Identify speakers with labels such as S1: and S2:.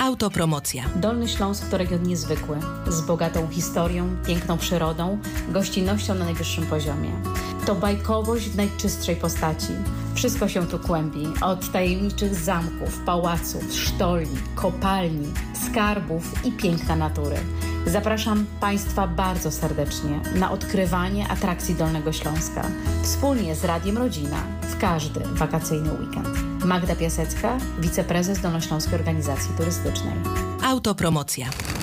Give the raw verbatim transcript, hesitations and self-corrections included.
S1: Autopromocja.
S2: Dolny Śląsk to region niezwykły, z bogatą historią, piękną przyrodą, gościnnością na najwyższym poziomie. To bajkowość w najczystszej postaci. Wszystko się tu kłębi, od tajemniczych zamków, pałaców, sztolni, kopalni, skarbów i piękna natury. Zapraszam Państwa bardzo serdecznie na odkrywanie atrakcji Dolnego Śląska wspólnie z Radiem Rodzina w każdy wakacyjny weekend. Magda Piasecka, wiceprezes Dolnośląskiej Organizacji Turystycznej.
S1: Autopromocja.